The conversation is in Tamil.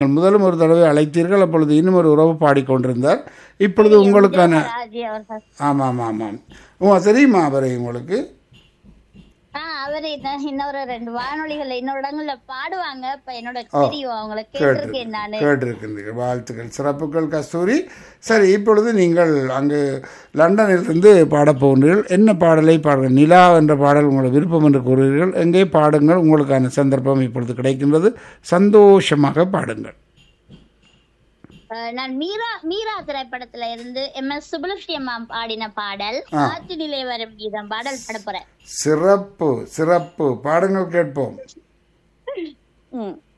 முதலும் ஒரு தடவை அழைத்தீர்கள், அப்பொழுது இன்னும் ஒரு உறவு பாடிக்கொண்டிருந்தார். இப்பொழுது உங்களுக்கான ராஜி அவர்கள். ஆமாம் ஆமாம். தெரியுமா அவரை உங்களுக்கு? அவரு இன்னொரு 2 வானொலிகள்ல இன்னொரு இடங்கள்ல பாடுவாங்க. இப்ப என்னோட தெரியும், அவங்கள கேட்டிருக்கேன் நானு. கேட்டிருக்கின்றீர்கள். வாழ்த்துக்கள், சிறப்புகள் கஸ்தூரி. சரி, இப்பொழுது நீங்கள் அங்கு லண்டனிலிருந்து பாடப்போகிறீர்கள். என்ன பாடலை பாடுங்கள்? நிலா என்ற பாடல் உங்களோட விருப்பம் என்று கூறுகிறீர்கள். எங்கே பாடுங்கள், உங்களுக்கான சந்தர்ப்பம் இப்பொழுது கிடைக்கின்றது. சந்தோஷமாக பாடுங்கள். நான் மீரா திரைப்படத்துல இருந்து MS சுப்புலட்சுமி அம்மா பாடின பாடல் ஆற்றினிலே வரும் கீதம் பாடல் பாட போறேன். சிறப்பு சிறப்பு, பாடுங்கள் கேட்போம்.